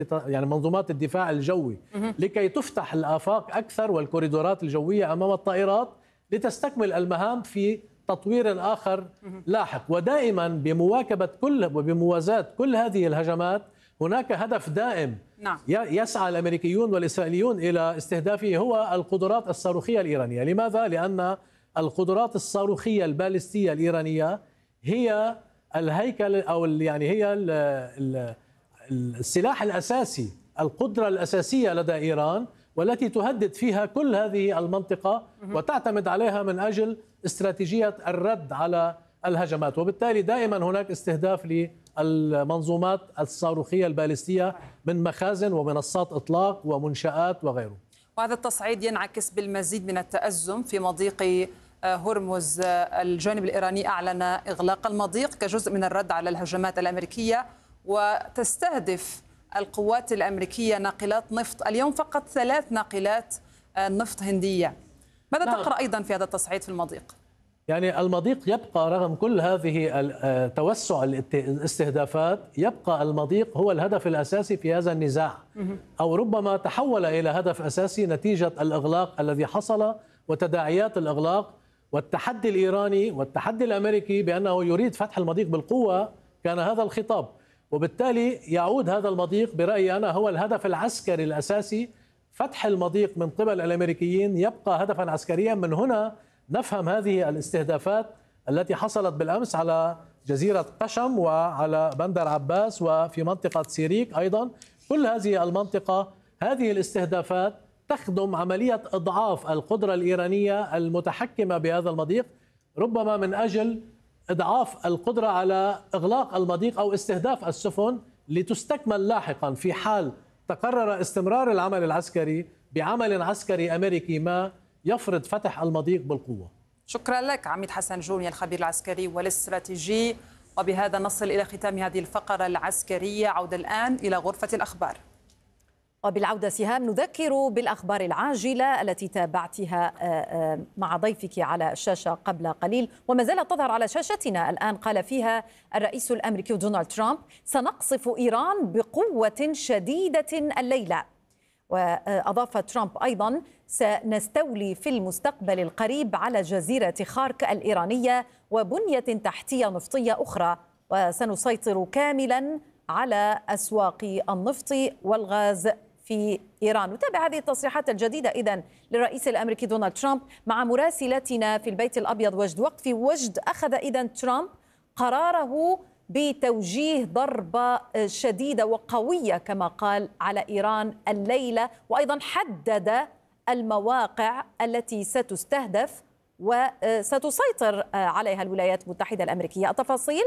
يعني منظومات الدفاع الجوي لكي تفتح الآفاق أكثر والكوريدورات الجوية أمام الطائرات لتستكمل المهام في تطوير آخر لاحق. ودائما بمواكبة وبموازاة كل هذه الهجمات هناك هدف دائم يسعى الأمريكيون والإسرائيليون إلى استهدافه، هو القدرات الصاروخية الإيرانية. لماذا؟ لأن القدرات الصاروخية البالستية الإيرانية هي الهيكل أو يعني هي السلاح الأساسي، القدرة الأساسية لدى إيران، والتي تهدد فيها كل هذه المنطقة وتعتمد عليها من أجل استراتيجية الرد على الهجمات. وبالتالي دائما هناك استهداف للمنظومات الصاروخية البالستية من مخازن ومنصات إطلاق ومنشآت وغيره. وهذا التصعيد ينعكس بالمزيد من التأزم في مضيق هرمز. الجانب الإيراني أعلن إغلاق المضيق كجزء من الرد على الهجمات الأمريكية، وتستهدف القوات الأمريكية ناقلات نفط. اليوم فقط 3 ناقلات نفط هندية. ماذا تقرأ أيضا في هذا التصعيد في المضيق؟ يعني المضيق يبقى رغم كل هذه توسع الاستهدافات، يبقى المضيق هو الهدف الأساسي في هذا النزاع، أو ربما تحول إلى هدف أساسي نتيجة الإغلاق الذي حصل وتداعيات الإغلاق والتحدي الإيراني والتحدي الأمريكي بأنه يريد فتح المضيق بالقوة. كان هذا الخطاب، وبالتالي يعود هذا المضيق برأيي أنا هو الهدف العسكري الأساسي. فتح المضيق من قبل الأمريكيين يبقى هدفا عسكريا. من هنا نفهم هذه الاستهدافات التي حصلت بالأمس على جزيرة قشم وعلى بندر عباس وفي منطقة سيريك أيضا. كل هذه المنطقة، هذه الاستهدافات تخدم عملية إضعاف القدرة الإيرانية المتحكمة بهذا المضيق، ربما من أجل إضعاف القدرة على إغلاق المضيق أو استهداف السفن لتستكمل لاحقا في حال تقرر استمرار العمل العسكري بعمل عسكري أمريكي ما يفرض فتح المضيق بالقوة. شكرا لك عميد حسن جوني الخبير العسكري والاستراتيجي. وبهذا نصل إلى ختام هذه الفقرة العسكرية. عودة الآن إلى غرفة الأخبار. وبالعودة سهام، نذكر بالأخبار العاجلة التي تابعتها مع ضيفك على الشاشة قبل قليل وما زالت تظهر على شاشتنا الآن. قال فيها الرئيس الأمريكي دونالد ترامب: سنقصف إيران بقوة شديدة الليلة. وأضاف ترامب أيضا: سنستولي في المستقبل القريب على جزيرة خارك الإيرانية وبنية تحتية نفطية أخرى، وسنسيطر كاملا على أسواق النفط والغاز في إيران. نتابع هذه التصريحات الجديدة إذن للرئيس الأمريكي دونالد ترامب مع مراسلتنا في البيت الأبيض وجد وقت. في وجد أخذ إذن ترامب قراره بتوجيه ضربة شديدة وقوية كما قال على إيران الليلة، وأيضا حدد المواقع التي ستستهدف وستسيطر عليها الولايات المتحدة الأمريكية. التفاصيل؟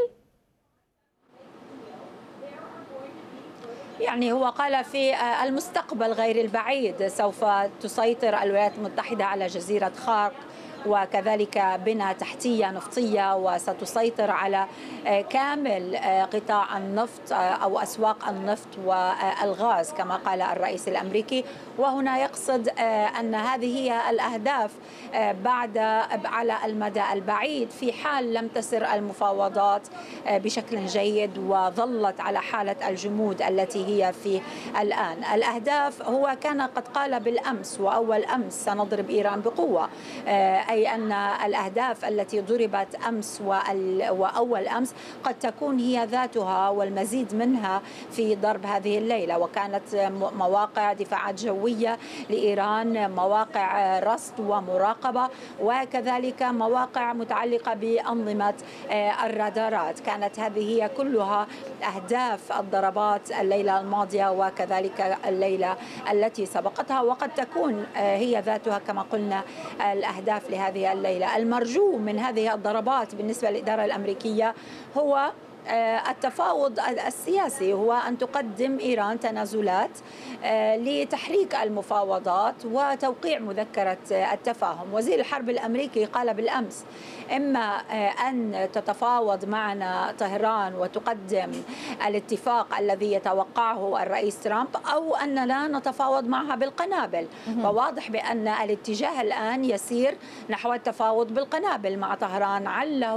يعني هو قال في المستقبل غير البعيد سوف تسيطر الولايات المتحدة على جزيرة خارك وكذلك بنى تحتية نفطية، وستسيطر على كامل قطاع النفط أو أسواق النفط والغاز كما قال الرئيس الأمريكي. وهنا يقصد أن هذه هي الأهداف بعد على المدى البعيد في حال لم تسر المفاوضات بشكل جيد وظلت على حالة الجمود التي هي فيه الآن. الأهداف هو كان قد قال بالأمس وأول أمس سنضرب إيران بقوة، أي أن الأهداف التي ضربت أمس وأول أمس قد تكون هي ذاتها والمزيد منها في ضرب هذه الليلة. وكانت مواقع دفاعات جوية لإيران، مواقع رصد ومراقبة، وكذلك مواقع متعلقة بأنظمة الرادارات. كانت هذه هي كلها أهداف الضربات الليلة الماضية وكذلك الليلة التي سبقتها، وقد تكون هي ذاتها كما قلنا الأهداف لهذه الليلة. المرجو من هذه الضربات بالنسبة للإدارة الأمريكية هو التفاوض السياسي، هو أن تقدم إيران تنازلات لتحريك المفاوضات وتوقيع مذكرة التفاهم. وزير الحرب الأمريكي قال بالأمس: إما أن تتفاوض معنا طهران وتقدم الاتفاق الذي يتوقعه الرئيس ترامب، أو أننا نتفاوض معها بالقنابل. فواضح بأن الاتجاه الآن يسير نحو التفاوض بالقنابل مع طهران، عله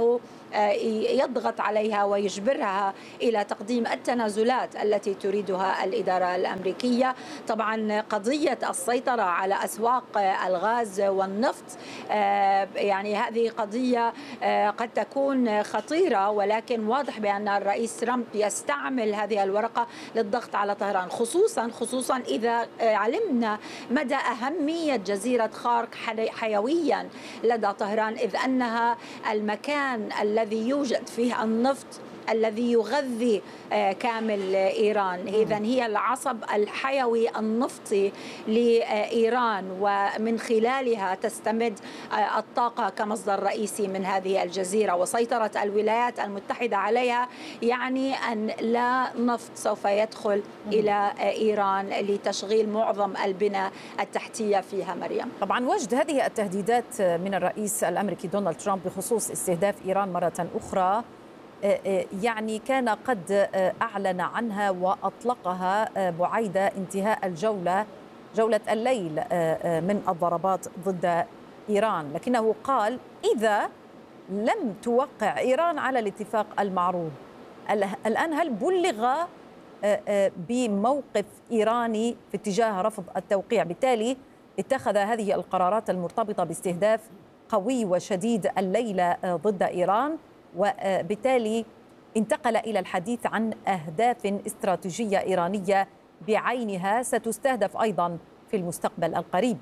يضغط عليها ويجبرها إلى تقديم التنازلات التي تريدها الإدارة الأمريكية. طبعا قضية السيطرة على أسواق الغاز والنفط يعني هذه قضية قد تكون خطيرة، ولكن واضح بأن الرئيس ترامب يستعمل هذه الورقة للضغط على طهران، خصوصا إذا علمنا مدى أهمية جزيرة خارق حيويا لدى طهران، إذ أنها المكان الذي يوجد فيه النفط الذي يغذي كامل إيران. إذن هي العصب الحيوي النفطي لإيران، ومن خلالها تستمد الطاقة كمصدر رئيسي من هذه الجزيرة. وسيطرة الولايات المتحدة عليها يعني أن لا نفط سوف يدخل إلى إيران لتشغيل معظم البنى التحتية فيها. مريم، طبعا وجد هذه التهديدات من الرئيس الأمريكي دونالد ترامب بخصوص استهداف إيران مرة أخرى يعني كان قد أعلن عنها وأطلقها بعيد انتهاء جولة الليل من الضربات ضد إيران، لكنه قال إذا لم توقع إيران على الاتفاق المعروض. الآن هل بلغ بموقف إيراني في اتجاه رفض التوقيع، بالتالي اتخذ هذه القرارات المرتبطة باستهداف قوي وشديد الليلة ضد إيران، وبالتالي انتقل إلى الحديث عن أهداف استراتيجية إيرانية بعينها ستستهدف أيضا في المستقبل القريب؟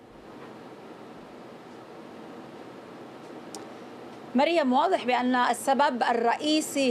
مريم، واضح بأن السبب الرئيسي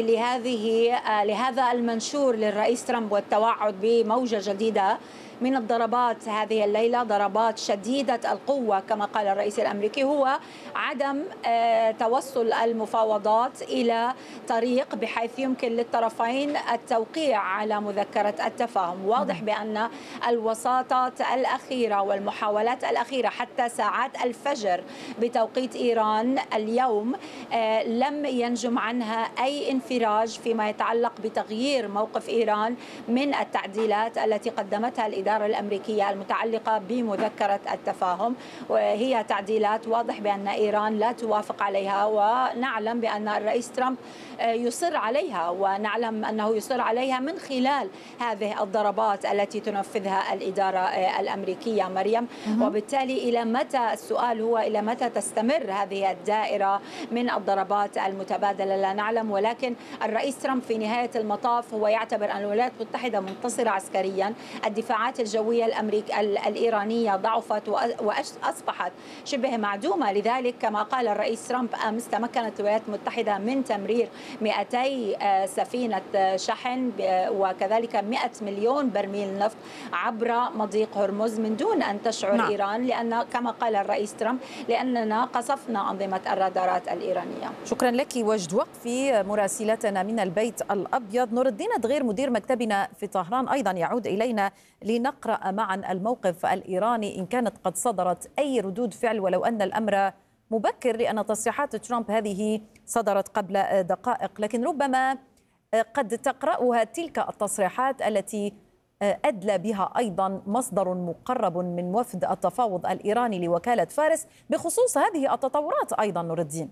لهذا المنشور للرئيس ترامب والتوعد بموجة جديدة من الضربات هذه الليلة، ضربات شديدة القوة كما قال الرئيس الأمريكي، هو عدم توصل المفاوضات إلى طريق بحيث يمكن للطرفين التوقيع على مذكرة التفاهم. واضح بأن الوساطات الأخيرة والمحاولات الأخيرة حتى ساعات الفجر بتوقيت إيران اليوم لم ينجم عنها أي انفراج فيما يتعلق بتغيير موقف إيران من التعديلات التي قدمتها الإدارة الأمريكية المتعلقة بمذكرة التفاهم، وهي تعديلات واضح بأن إيران لا توافق عليها، ونعلم بأن الرئيس ترامب يصر عليها، ونعلم أنه يصر عليها من خلال هذه الضربات التي تنفذها الإدارة الأمريكية. مريم، وبالتالي إلى متى، السؤال هو إلى متى تستمر هذه الدائرة من الضربات المتبادلة؟ لا نعلم، ولكن الرئيس ترامب في نهاية المطاف هو يعتبر أن الولايات المتحدة منتصرة عسكريا. الدفاعات الجوية الإيرانية ضعفت وأصبحت شبه معدومة، لذلك كما قال الرئيس ترامب أمس تمكنت الولايات المتحدة من تمرير 200 سفينة شحن وكذلك 100 مليون برميل نفط عبر مضيق هرمز من دون أن تشعر إيران، لأن كما قال الرئيس ترامب لأننا قصفنا أنظمة الرادارات الإيرانية. شكرا لك. وجد وقفي مراسلتنا من البيت الأبيض. نور الدين دغير مدير مكتبنا في طهران أيضا يعود إلينا لنقرأ معا الموقف الإيراني إن كانت قد صدرت أي ردود فعل، ولو أن الأمر مبكر لأن تصريحات ترامب هذه صدرت قبل دقائق، لكن ربما قد تقرأها تلك التصريحات التي أدلى بها أيضا مصدر مقرب من وفد التفاوض الإيراني لوكالة فارس بخصوص هذه التطورات أيضا. نور الدين.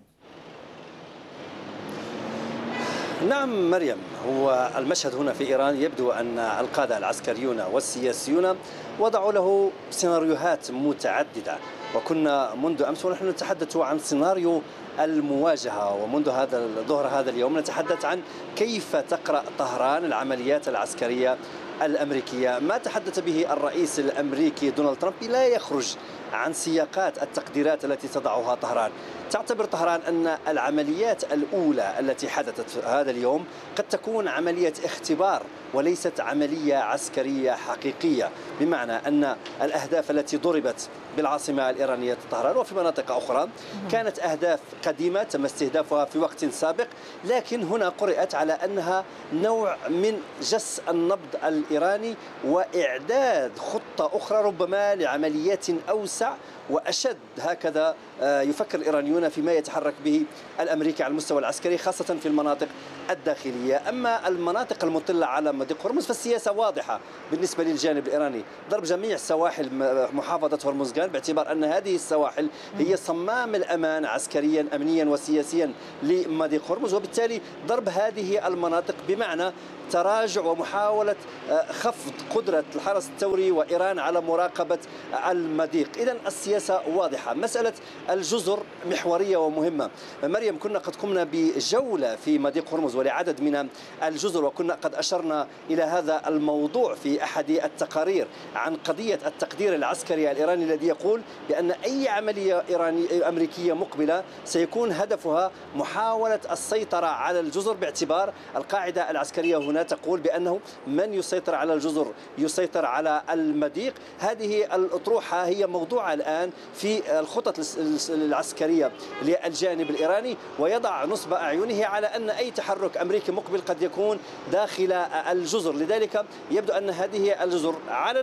نعم مريم، هو المشهد هنا في إيران يبدو أن القادة العسكريون والسياسيون وضعوا له سيناريوهات متعددة، وكنا منذ أمس ونحن نتحدث عن سيناريو المواجهة، ومنذ هذا الظهر هذا اليوم نتحدث عن كيف تقرأ طهران العمليات العسكرية الأمريكية. ما تحدث به الرئيس الأمريكي دونالد ترامب لا يخرج عن سياقات التقديرات التي تضعها طهران. تعتبر طهران أن العمليات الأولى التي حدثت هذا اليوم قد تكون عملية اختبار وليست عملية عسكرية حقيقية، بمعنى أن الأهداف التي ضربت بالعاصمة الإيرانية طهران وفي مناطق أخرى كانت أهداف قديمة تم استهدافها في وقت سابق، لكن هنا قرأت على أنها نوع من جس النبض الإيراني وإعداد خطة أخرى ربما لعمليات أوسع وأشد. هكذا يفكر الإيرانيون فيما يتحرك به الأمريكي على المستوى العسكري، خاصة في المناطق الداخلية. أما المناطق المطلة على مضيق هرمز فالسياسة واضحة بالنسبة للجانب الإيراني، ضرب جميع سواحل محافظة هرمزغان باعتبار أن هذه السواحل هي صمام الأمان عسكريا أمنيا وسياسيا لمضيق هرمز، وبالتالي ضرب هذه المناطق بمعنى تراجع ومحاولة خفض قدرة الحرس الثوري وإيران على مراقبة المضيق. إذن السياسة واضحة. مسألة الجزر محورية ومهمة. مريم، كنا قد قمنا بجولة في مضيق هرمز ولعدد من الجزر، وكنا قد أشرنا إلى هذا الموضوع في أحد التقارير عن قضية التقدير العسكري الإيراني الذي يقول بأن أي عملية أمريكية مقبلة سيكون هدفها محاولة السيطرة على الجزر، باعتبار القاعدة العسكرية هنا تقول بأنه من يسيطر على الجزر يسيطر على المضيق. هذه الأطروحة هي موضوعة الآن في الخطط العسكرية للجانب الإيراني، ويضع نصب أعينه على أن أي تحرك أمريكي مقبل قد يكون داخل الجزر. لذلك يبدو أن هذه الجزر على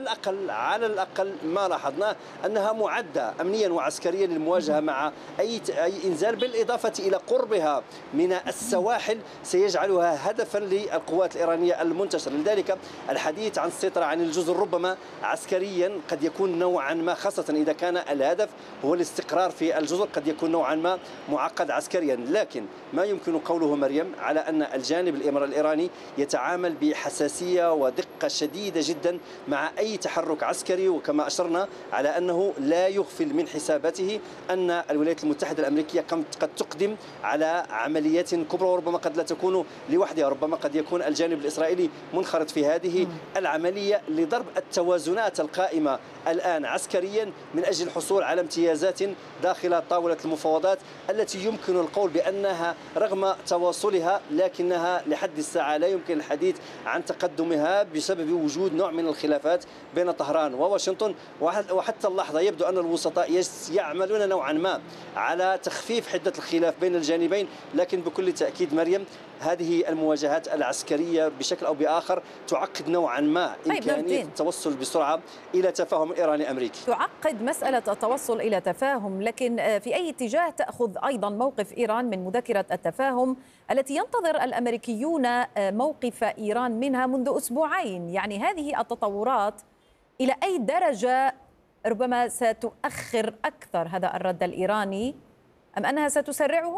الأقل ما لاحظناه أنها معدة أمنيا وعسكريا للمواجهة مع أي إنزال، بالإضافة إلى قربها من السواحل سيجعلها هدفا للقوات الإيرانية المنتشرة. لذلك الحديث عن السيطرة عن الجزر ربما عسكريا قد يكون نوعا ما، خاصة إذا كان الهدف هو الاستقرار في الجزر، قد يكون نوعا ما معقد عسكريا. لكن ما يمكن قوله مريم على أن الجانب الإيراني يتعامل بحساسية ودقة شديدة جدا مع أي تحرك عسكري، وكما أشرنا على أنه لا يغفل من حساباته أن الولايات المتحدة الأمريكية قد تقدم على عمليات كبرى، وربما قد لا تكون لوحدها، ربما قد يكون الجانب الإسرائيلي منخرط في هذه العملية لضرب التوازنات القائمة الآن عسكريا من أجل الحصول على امتيازات داخل طاولة المفاوضات التي يمكن القول بأنها رغم تواصلها لكنها لحد الساعة لا يمكن الحديث عن تقدمها بسبب وجود نوع من الخلافات بين طهران وواشنطن. وحتى اللحظة يبدو أن الوسطاء يعملون نوعا ما على تخفيف حدة الخلاف بين الجانبين، لكن بكل تأكيد مريم هذه المواجهات العسكرية بشكل أو بآخر تعقد نوعا ما إمكانية التوصل بسرعة إلى تفاهم إيراني أمريكي. تعقد مسألة التوصل إلى تفاهم، لكن في أي اتجاه تأخذ أيضا موقف إيران من مذكرة التفاهم التي ينتظر الأمريكيون موقف إيران منها منذ أسبوعين؟ يعني هذه التطورات إلى أي درجة ربما ستؤخر أكثر هذا الرد الإيراني أم أنها ستسرعه؟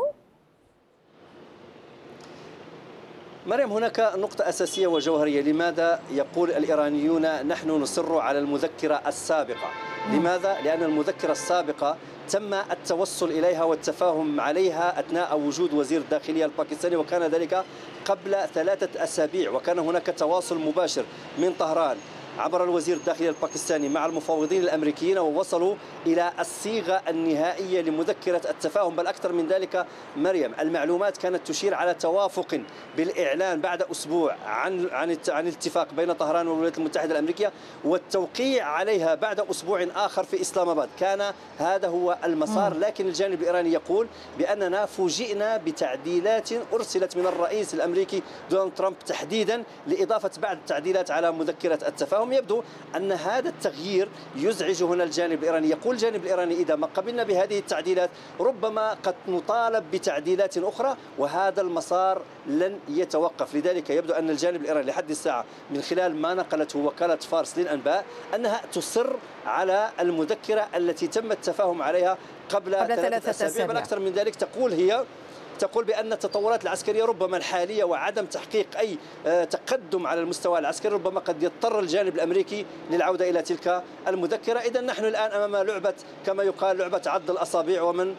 مريم، هناك نقطة أساسية وجوهرية. لماذا يقول الإيرانيون نحن نصر على المذكرة السابقة؟ لماذا؟ لأن المذكرة السابقة تم التوصل إليها والتفاهم عليها أثناء وجود وزير الداخلية الباكستاني، وكان ذلك قبل 3 أسابيع، وكان هناك تواصل مباشر من طهران عبر الوزير الداخلي الباكستاني مع المفاوضين الأمريكيين، ووصلوا إلى الصيغة النهائية لمذكرة التفاهم. بل أكثر من ذلك مريم، المعلومات كانت تشير على توافق بالإعلان بعد أسبوع عن الاتفاق بين طهران والولايات المتحدة الأمريكية، والتوقيع عليها بعد أسبوع آخر في إسلام آباد. كان هذا هو المسار، لكن الجانب الإيراني يقول بأننا فوجئنا بتعديلات أرسلت من الرئيس الأمريكي دونالد ترامب تحديدا لإضافة بعض التعديلات على مذكرة التفاهم. يبدو أن هذا التغيير يزعج هنا الجانب الإيراني. يقول الجانب الإيراني إذا ما قبلنا بهذه التعديلات ربما قد نطالب بتعديلات أخرى، وهذا المسار لن يتوقف. لذلك يبدو أن الجانب الإيراني لحد الساعة من خلال ما نقلته وكالة فارس للأنباء أنها تصر على المذكرة التي تم التفاهم عليها قبل 3 أسابيع. بل أكثر من ذلك تقول بأن التطورات العسكرية ربما الحالية وعدم تحقيق أي تقدم على المستوى العسكري ربما قد يضطر الجانب الأمريكي للعودة إلى تلك المذكرة. إذا نحن الآن أمام لعبة كما يقال لعبة عض الأصابع ومن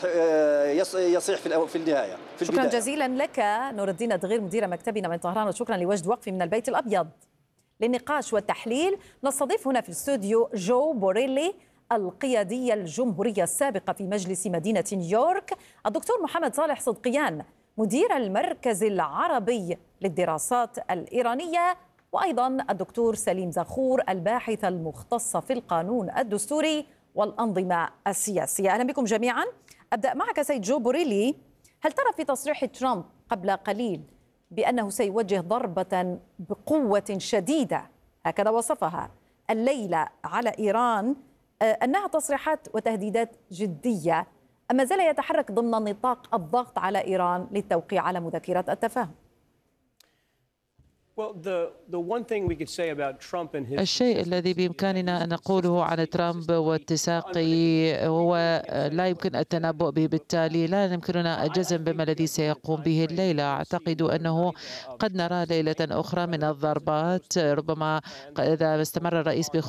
يصيح في النهاية في شكرا جزيلا لك نور الدين الدغير مدير مكتبنا من طهران، وشكرا لوجد وقفي من البيت الأبيض. للنقاش والتحليل نستضيف هنا في الاستوديو جو بوريلي القيادية الجمهورية السابقة في مجلس مدينة نيويورك، الدكتور محمد صالح صدقيان مدير المركز العربي للدراسات الإيرانية، وأيضا الدكتور سليم زخور الباحث المختص في القانون الدستوري والأنظمة السياسية. أهلا بكم جميعا. أبدأ معك سيد جو بوريلي، هل ترى في تصريح ترامب قبل قليل بأنه سيوجه ضربة بقوة شديدة هكذا وصفها الليلة على إيران أنها تصريحات وتهديدات جدية، أما زال يتحرك ضمن نطاق الضغط على إيران للتوقيع على مذكرة التفاهم؟ الشيء الذي بإمكاننا أن نقوله عن ترامب واتساقه هو لا يمكن التنبؤ به، بالتالي لا يمكننا الجزم بما الذي سيقوم به الليلة. أعتقد أنه قد نرى ليلة أخرى من الضربات، ربما إذا استمر الرئيس